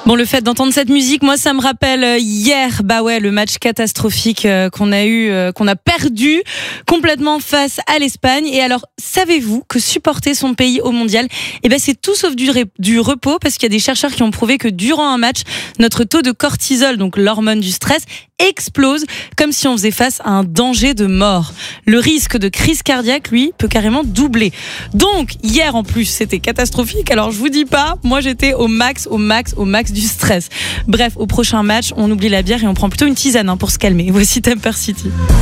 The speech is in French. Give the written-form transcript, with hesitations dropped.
Bon, le fait d'entendre cette musique, moi, ça me rappelle hier, le match catastrophique qu'on a perdu complètement face à l'Espagne. Et alors, savez-vous que supporter son pays au mondial, c'est tout sauf du repos, parce qu'il y a des chercheurs qui ont prouvé que durant un match, notre taux de cortisol, donc l'hormone du stress, explose comme si on faisait face à un danger de mort. Le risque de crise cardiaque, lui, peut carrément doubler. Donc, hier en plus, c'était catastrophique. Alors, je vous dis pas, moi j'étais au max du stress. Bref, au prochain match, on oublie la bière et on prend plutôt une tisane pour se calmer. Voici Temper City.